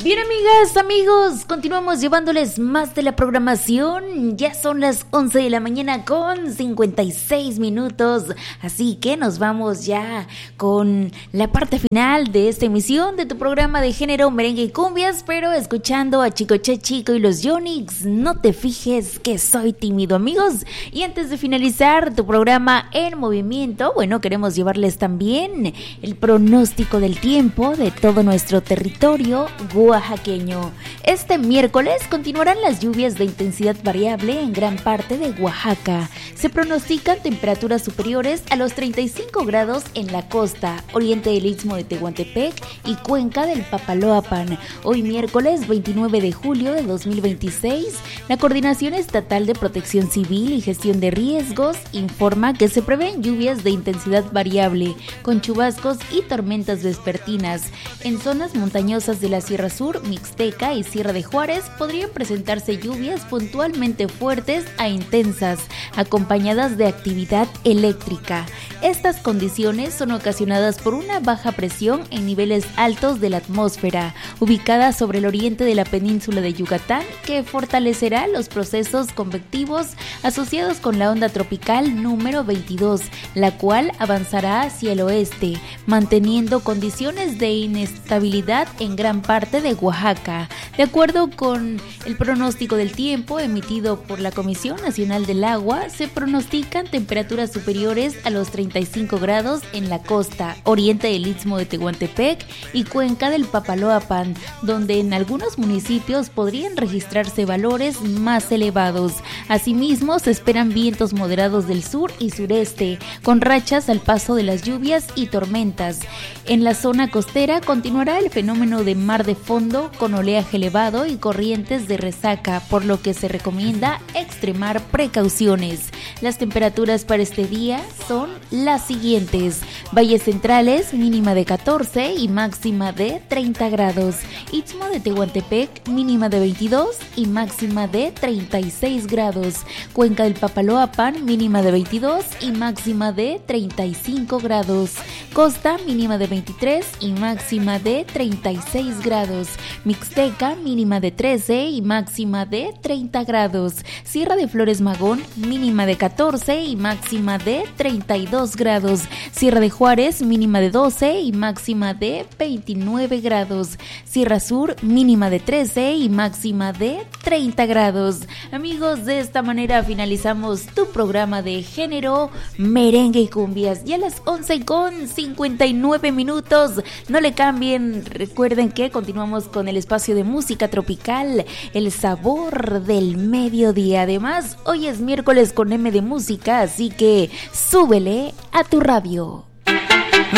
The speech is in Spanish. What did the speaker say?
Bien, amigas, amigos, continuamos llevándoles más de la programación. Ya son las 11 de la mañana con 56 minutos, así que nos vamos ya con la parte final de esta emisión de tu programa de género merengue y cumbias, pero escuchando a Chico Che Chico y los Yonix. No te fijes que soy tímido, amigos. Y antes de finalizar tu programa en movimiento, bueno, queremos llevarles también el pronóstico del tiempo de todo nuestro territorio oaxaqueño. Este miércoles continuarán las lluvias de intensidad variable en gran parte de Oaxaca. Se pronostican temperaturas superiores a los 35 grados en la costa, oriente del Istmo de Tehuantepec y cuenca del Papaloapan. Hoy miércoles 29 de julio de 2026, la Coordinación Estatal de Protección Civil y Gestión de Riesgos informa que se prevén lluvias de intensidad variable, con chubascos y tormentas vespertinas. En zonas montañosas de la Sierra Sur, Mixteca y Sierra de Juárez podrían presentarse lluvias puntualmente fuertes a intensas, acompañadas de actividad eléctrica. Estas condiciones son ocasionadas por una baja presión en niveles altos de la atmósfera, ubicada sobre el oriente de la península de Yucatán, que fortalecerá los procesos convectivos asociados con la onda tropical número 22, la cual avanzará hacia el oeste, manteniendo condiciones de inestabilidad en gran parte de Oaxaca. De acuerdo con el pronóstico del tiempo emitido por la Comisión Nacional del Agua, se pronostican temperaturas superiores a los 35 grados en la costa, oriente del Istmo de Tehuantepec y cuenca del Papaloapan, donde en algunos municipios podrían registrarse valores más elevados. Asimismo, se esperan vientos moderados del sur y sureste, con rachas al paso de las lluvias y tormentas. En la zona costera continuará el fenómeno de mar de fondo con oleaje elevado y corrientes de resaca, por lo que se recomienda extremar precauciones. Las temperaturas para este día son las siguientes: valles centrales, mínima de 14 y máxima de 30 grados. Istmo de Tehuantepec, mínima de 22 y máxima de 36 grados. Cuenca del Papaloapan, mínima de 22 y máxima de 35 grados. Costa, mínima de 23 y máxima de 36 grados. Mixteca, mínima de 13 y máxima de 30 grados. Sierra de Flores Magón, mínima de 14 y máxima de 32 grados. Sierra de Juárez, mínima de 12 y máxima de 29 grados. Sierra Sur, mínima de 13 y máxima de 30 grados. Amigos, de esta manera finalizamos tu programa de género, merengue y cumbias. Ya a las 11:59 minutos. No le cambien, recuerden que continuamos con el espacio de música tropical, el sabor del mediodía. Además, hoy es miércoles con M de música, así que súbele a tu radio.